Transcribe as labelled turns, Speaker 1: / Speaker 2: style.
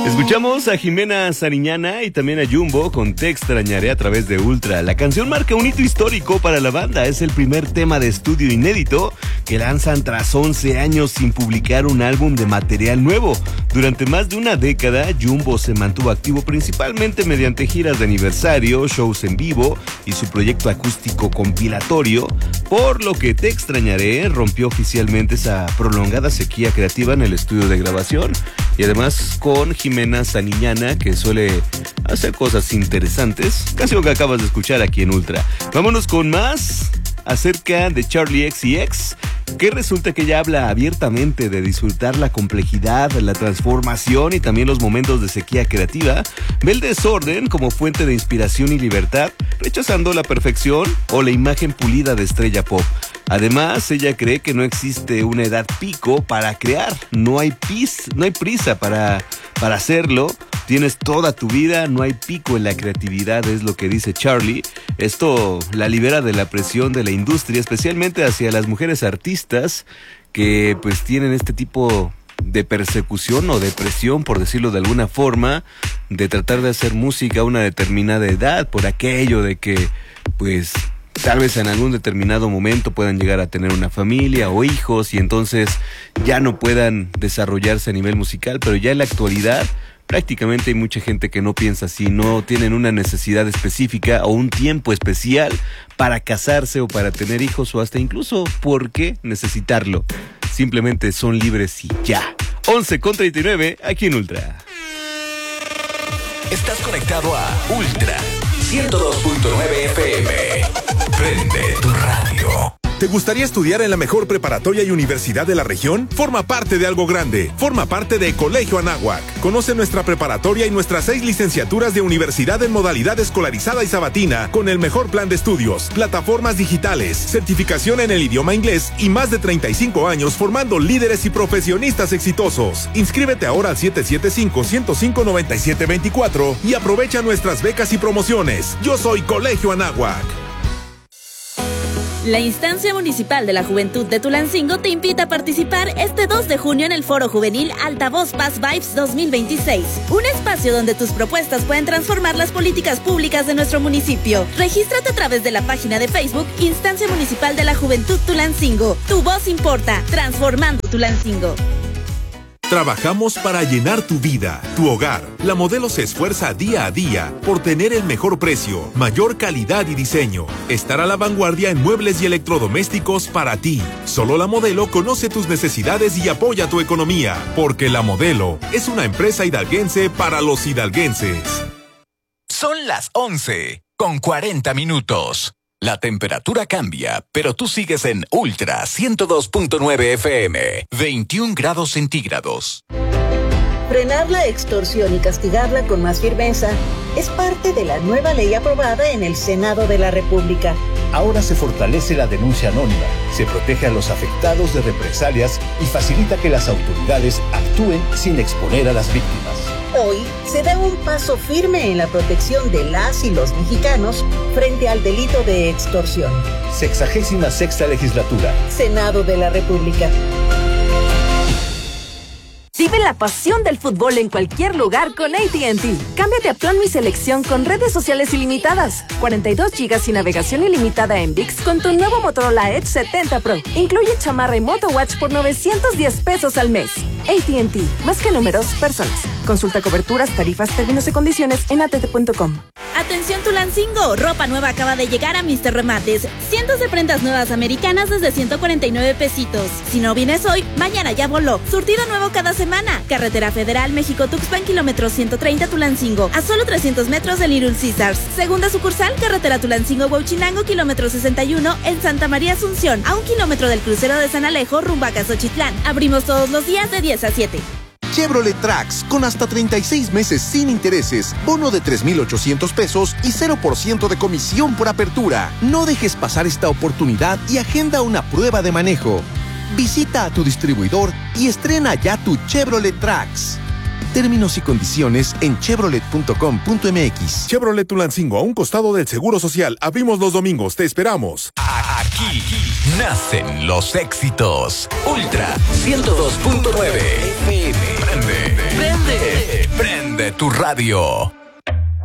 Speaker 1: Escuchamos a Jimena Sariñana y también a Jumbo con Te Extrañaré a través de Ultra. La canción marca un hito histórico para la banda. Es el primer tema de estudio inédito que lanzan tras 11 años sin publicar un álbum de material nuevo. Durante más de una década, Jumbo se mantuvo activo principalmente mediante giras de aniversario, shows en vivo y su proyecto acústico compilatorio, por lo que Te Extrañaré rompió oficialmente esa prolongada sequía creativa en el estudio de grabación. Y además con Jimena Sariñana, que suele hacer cosas interesantes. Canción que acabas de escuchar aquí en Ultra. Vámonos con más acerca de Charli XCX, que resulta que ella habla abiertamente de disfrutar la complejidad, la transformación y también los momentos de sequía creativa. Ve el desorden como fuente de inspiración y libertad, rechazando la perfección o la imagen pulida de estrella pop. Además, ella cree que no existe una edad pico para crear. No hay prisa para hacerlo. Tienes toda tu vida, no hay pico en la creatividad, es lo que dice Charli. Esto la libera de la presión de la industria, especialmente hacia las mujeres artistas que pues tienen este tipo de persecución o de presión, por decirlo de alguna forma, de tratar de hacer música a una determinada edad, por aquello de que pues tal vez en algún determinado momento puedan llegar a tener una familia o hijos y entonces ya no puedan desarrollarse a nivel musical. Pero ya en la actualidad prácticamente hay mucha gente que no piensa así, no tienen una necesidad específica o un tiempo especial para casarse o para tener hijos o hasta incluso por qué necesitarlo. Simplemente son libres y ya. 11:39 aquí en Ultra.
Speaker 2: Estás conectado a Ultra 102.9 FM. Prende tu radio.
Speaker 3: ¿Te gustaría estudiar en la mejor preparatoria y universidad de la región? Forma parte de algo grande. Forma parte de Colegio Anáhuac. Conoce nuestra preparatoria y nuestras 6 licenciaturas de universidad en modalidad escolarizada y sabatina, con el mejor plan de estudios, plataformas digitales, certificación en el idioma inglés y más de 35 años formando líderes y profesionistas exitosos. Inscríbete ahora al 775-105-9724 y aprovecha nuestras becas y promociones. Yo soy Colegio Anáhuac.
Speaker 4: La Instancia Municipal de la Juventud de Tulancingo te invita a participar este 2 de junio en el Foro Juvenil Altavoz Paz Vibes 2026. Un espacio donde tus propuestas pueden transformar las políticas públicas de nuestro municipio. Regístrate a través de la página de Facebook Instancia Municipal de la Juventud Tulancingo. Tu voz importa, transformando Tulancingo.
Speaker 3: Trabajamos para llenar tu vida, tu hogar. La Modelo se esfuerza día a día por tener el mejor precio, mayor calidad y diseño. Estar a la vanguardia en muebles y electrodomésticos para ti. Solo La Modelo conoce tus necesidades y apoya tu economía. Porque La Modelo es una empresa hidalguense para los hidalguenses.
Speaker 2: Son las 11:40. La temperatura cambia, pero tú sigues en Ultra 102.9 FM, 21 grados centígrados.
Speaker 5: Frenar la extorsión y castigarla con más firmeza es parte de la nueva ley aprobada en el Senado de la República.
Speaker 6: Ahora se fortalece la denuncia anónima, se protege a los afectados de represalias y facilita que las autoridades actúen sin exponer a las víctimas.
Speaker 5: Hoy se da un paso firme en la protección de las y los mexicanos frente al delito de extorsión.
Speaker 6: 66ª legislatura.
Speaker 5: Senado de la República.
Speaker 7: Vive la pasión del fútbol en cualquier lugar con AT&T. Cámbiate a Plan Mi Selección con redes sociales ilimitadas, 42 GB y navegación ilimitada en ViX con tu nuevo Motorola Edge 70 Pro. Incluye chamarra y MotoWatch por $910 al mes. AT&T, más que números, personas. Consulta coberturas, tarifas, términos y condiciones en att.com.
Speaker 4: Atención Tulancingo, ropa nueva acaba de llegar a Mr. Remates. Cientos de prendas nuevas americanas desde 149 pesitos. Si no vienes hoy, mañana ya voló. Surtido nuevo cada semana. Carretera Federal México-Tuxpan, kilómetro 130 Tulancingo. A solo 300 metros de Little Caesars. Segunda sucursal, carretera Tulancingo-Huauchinango, kilómetro 61 en Santa María Asunción. A 1 kilómetro del crucero de San Alejo, rumbo a Cazochitlán. Abrimos todos los días de 10 a 7.
Speaker 8: Chevrolet Trax, con hasta 36 meses sin intereses, bono de 3,800 pesos y 0% de comisión por apertura. No dejes pasar esta oportunidad y agenda una prueba de manejo. Visita a tu distribuidor y estrena ya tu Chevrolet Trax. Términos y condiciones en chevrolet.com.mx.
Speaker 3: Chevrolet Tulancingo, a un costado del Seguro Social. Abrimos los domingos. Te esperamos.
Speaker 2: Aquí nacen los éxitos. Ultra 102.9 FM. Prende. tu radio.